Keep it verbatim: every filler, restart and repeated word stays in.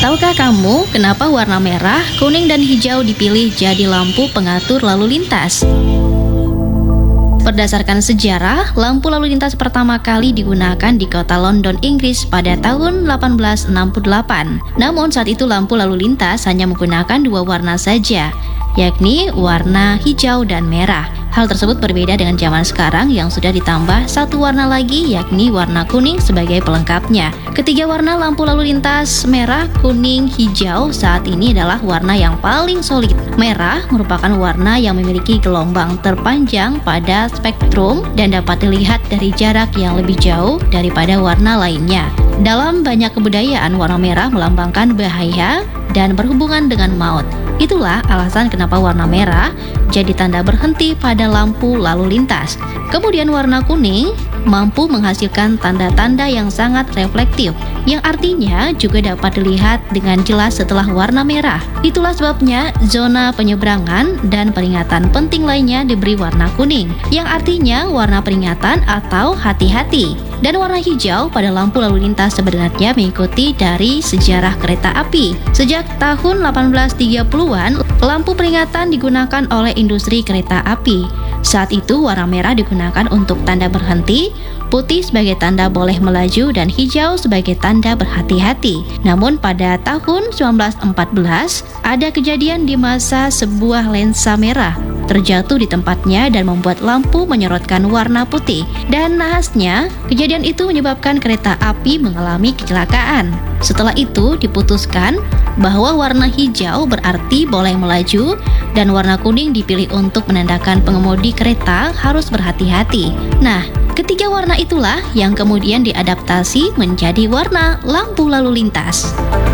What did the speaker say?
Tahukah kamu kenapa warna merah, kuning, dan hijau dipilih jadi lampu pengatur lalu lintas? Berdasarkan sejarah, lampu lalu lintas pertama kali digunakan di kota London, Inggris pada tahun delapan belas enam puluh delapan. Namun saat itu lampu lalu lintas hanya menggunakan dua warna saja, yakni warna hijau dan merah. Hal tersebut berbeda dengan zaman sekarang yang sudah ditambah satu warna lagi, yakni warna kuning sebagai pelengkapnya. Ketiga warna lampu lalu lintas merah, kuning, hijau saat ini adalah warna yang paling solid. Merah merupakan warna yang memiliki gelombang terpanjang pada spektrum dan dapat dilihat dari jarak yang lebih jauh daripada warna lainnya. Dalam banyak kebudayaan, warna merah melambangkan bahaya dan berhubungan dengan maut. Itulah alasan kenapa warna merah jadi tanda berhenti pada lampu lalu lintas. Kemudian warna kuning mampu menghasilkan tanda-tanda yang sangat reflektif, yang artinya juga dapat dilihat dengan jelas setelah warna merah. Itulah sebabnya zona penyeberangan dan peringatan penting lainnya diberi warna kuning, yang artinya warna peringatan atau hati-hati. Dan warna hijau pada lampu lalu lintas sebenarnya mengikuti dari sejarah kereta api. Sejak tahun delapan belas tiga puluhan, lampu peringatan digunakan oleh industri kereta api. Saat itu warna merah digunakan untuk tanda berhenti, putih sebagai tanda boleh melaju, dan hijau sebagai tanda berhati-hati. Namun pada tahun seribu sembilan ratus empat belas, ada kejadian di masa sebuah lensa merah terjatuh di tempatnya dan membuat lampu menyorotkan warna putih. Dan nahasnya, kejadian itu menyebabkan kereta api mengalami kecelakaan. Setelah itu diputuskan bahwa warna hijau berarti boleh melaju dan warna kuning dipilih untuk menandakan pengemudi kereta harus berhati-hati. Nah, ketiga warna itulah yang kemudian diadaptasi menjadi warna lampu lalu lintas.